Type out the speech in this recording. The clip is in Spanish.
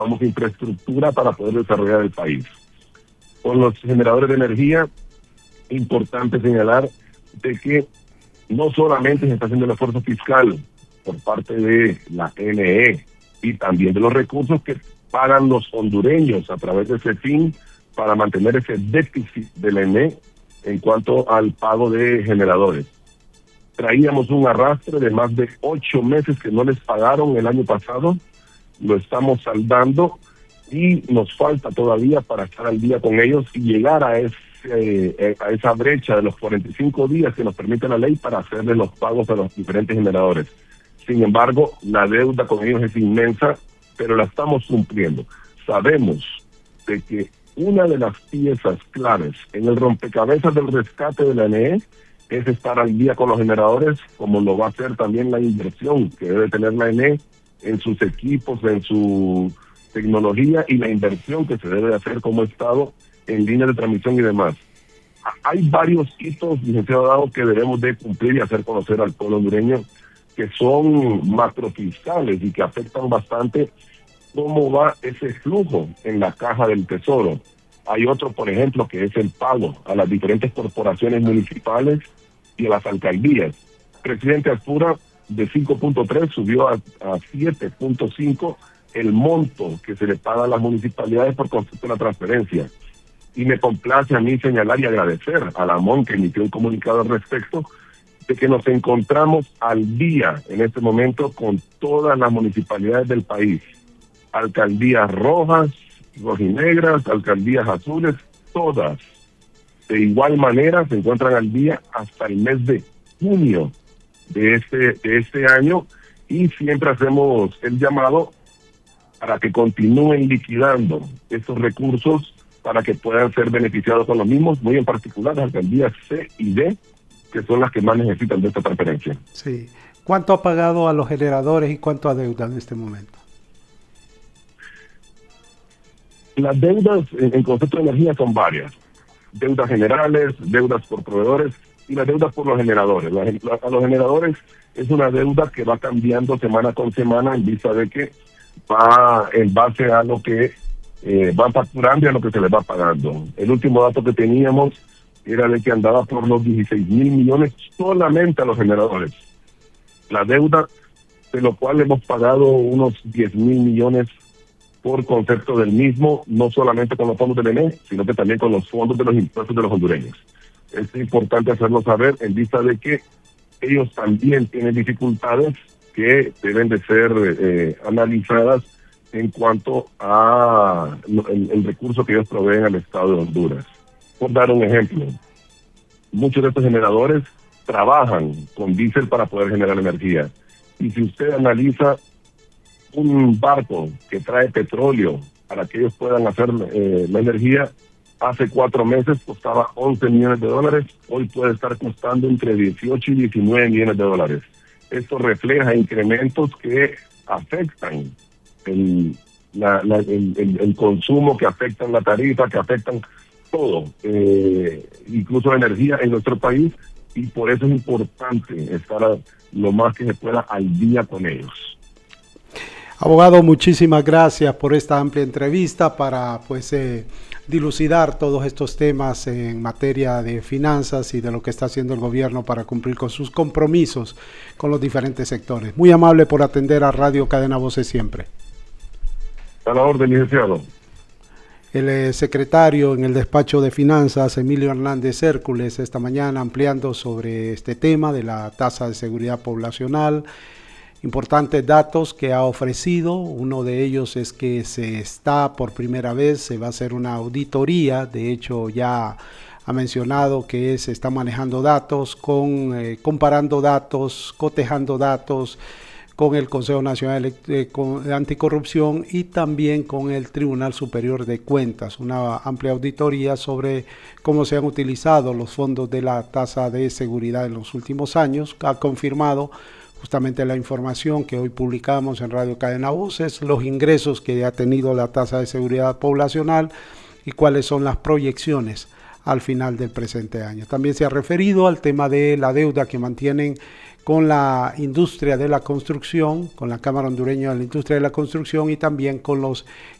infraestructura para poder desarrollar el país. Con los generadores de energía, importante señalar de que no solamente se está haciendo el esfuerzo fiscal por parte de la NE y también de los recursos que pagan los hondureños a través de ese fin para mantener ese déficit de la NE en cuanto al pago de generadores. Traíamos un arrastre de más de 8 meses que no les pagaron el año pasado, lo estamos saldando y nos falta todavía para estar al día con ellos y llegar a esa brecha de los 45 días que nos permite la ley para hacerle los pagos a los diferentes generadores. Sin embargo, la deuda con ellos es inmensa, pero la estamos cumpliendo. Sabemos de que una de las piezas claves en el rompecabezas del rescate de la NE es estar al día con los generadores, como lo va a hacer también la inversión que debe tener la NE en sus equipos, en su tecnología y la inversión que se debe hacer como Estado en líneas de transmisión y demás. Hay varios hitos, licenciado Dado, que debemos de cumplir y hacer conocer al pueblo hondureño, que son macrofiscales y que afectan bastante cómo va ese flujo en la caja del Tesoro. Hay otro, por ejemplo, que es el pago a las diferentes corporaciones municipales y a las alcaldías. Presidente Astura, de 5.3 subió a 7.5 el monto que se le paga a las municipalidades por concepto de la transferencia. Y me complace a mí señalar y agradecer a la MON que emitió un comunicado al respecto, de que nos encontramos al día en este momento con todas las municipalidades del país. Alcaldías rojas, rojinegras, alcaldías azules, todas. De igual manera se encuentran al día hasta el mes de junio de este año y siempre hacemos el llamado para que continúen liquidando estos recursos para que puedan ser beneficiados con los mismos, muy en particular las alcaldías C y D, que son las que más necesitan de esta transferencia. Sí. ¿Cuánto ha pagado a los generadores y cuánto adeuda en este momento? Las deudas en concepto de energía son varias. Deudas generales, deudas por proveedores y las deudas por los generadores. A los generadores es una deuda que va cambiando semana con semana en vista de que va en base a lo que van facturando y a lo que se les va pagando. El último dato que teníamos era de que andaba por los 16,000 millones solamente a los generadores. La deuda, de lo cual hemos pagado unos 10,000 millones por concepto del mismo, no solamente con los fondos del ENE, sino que también con los fondos de los impuestos de los hondureños. Es importante hacerlo saber en vista de que ellos también tienen dificultades que deben de ser analizadas en cuanto a el recurso que ellos proveen al Estado de Honduras. Por dar un ejemplo, muchos de estos generadores trabajan con diésel para poder generar energía. Y si usted analiza un barco que trae petróleo para que ellos puedan hacer la energía, hace 4 meses costaba 11 millones de dólares, hoy puede estar costando entre 18 y 19 millones de dólares. Esto refleja incrementos que afectan el consumo, que afectan la tarifa, que afectan todo, incluso la energía en nuestro país, y por eso es importante estar lo más que se pueda al día con ellos. Abogado, muchísimas gracias por esta amplia entrevista para dilucidar todos estos temas en materia de finanzas y de lo que está haciendo el gobierno para cumplir con sus compromisos con los diferentes sectores. Muy amable por atender a Radio Cadena Voces siempre. A la orden, licenciado. El secretario en el despacho de finanzas, Emilio Hernández Hércules, esta mañana ampliando sobre este tema de la tasa de seguridad poblacional. Importantes datos que ha ofrecido. Uno de ellos es que por primera vez se va a hacer una auditoría. De hecho, ya ha mencionado que se está manejando datos, comparando datos, cotejando datos con el Consejo Nacional de Anticorrupción y también con el Tribunal Superior de Cuentas. Una amplia auditoría sobre cómo se han utilizado los fondos de la tasa de seguridad en los últimos años. Ha confirmado justamente la información que hoy publicamos en Radio Cadena Voces, los ingresos que ha tenido la tasa de seguridad poblacional y cuáles son las proyecciones al final del presente año. También se ha referido al tema de la deuda que mantienen con la industria de la construcción, con la Cámara Hondureña de la Industria de la Construcción y también con los